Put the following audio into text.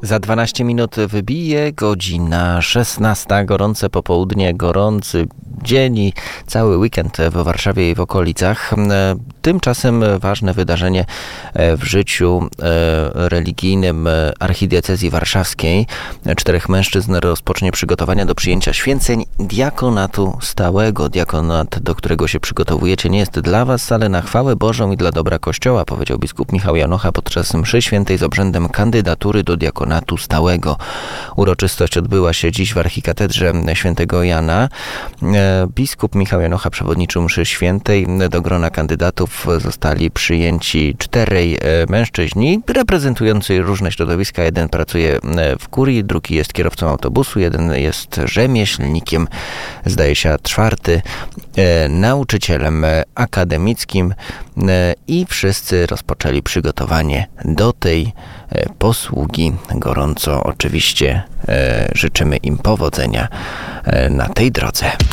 Za 12 minut wybije godzina 16. Gorące popołudnie, gorący dzień i cały weekend w Warszawie i w okolicach. Tymczasem ważne wydarzenie w życiu religijnym archidiecezji warszawskiej. 4 mężczyzn rozpocznie przygotowania do przyjęcia święceń diakonatu stałego. Diakonat, do którego się przygotowujecie, nie jest dla was, ale na chwałę Bożą i dla dobra Kościoła, powiedział biskup Michał Janocha podczas mszy świętej z obrzędem kandydatury do diakonatu stałego. Uroczystość odbyła się dziś w archikatedrze świętego Jana. Biskup Michał Janocha przewodniczył mszy świętej. Do grona kandydatów zostali przyjęci 4 mężczyźni reprezentujący różne środowiska. Jeden pracuje w kurii, drugi jest kierowcą autobusu, jeden jest rzemieślnikiem, zdaje się, a 4 nauczycielem akademickim i wszyscy rozpoczęli przygotowanie do tej posługi. Gorąco oczywiście życzymy im powodzenia na tej drodze.